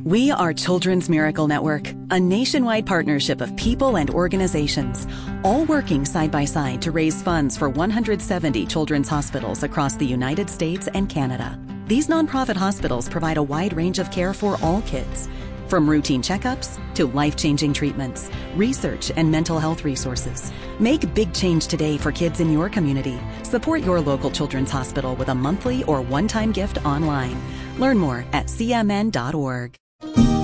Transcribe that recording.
We are Children's Miracle Network, a nationwide partnership of people and organizations, all working side by side to raise funds for 170 children's hospitals across the United States and Canada. These nonprofit hospitals provide a wide range of care for all kids, from routine checkups to life-changing treatments, research, and mental health resources. Make big change today for kids in your community. Support your local children's hospital with a monthly or one-time gift online. Learn more at cmn.org.